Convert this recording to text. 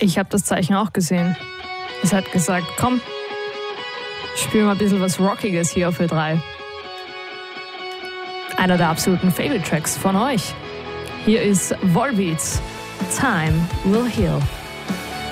Ich habe das Zeichen auch gesehen. Es hat gesagt, komm, spiel mal ein bisschen was Rockiges hier auf Ö3. Einer der absoluten Favorite Tracks von euch. Hier ist Volbeats, Time Will Heal.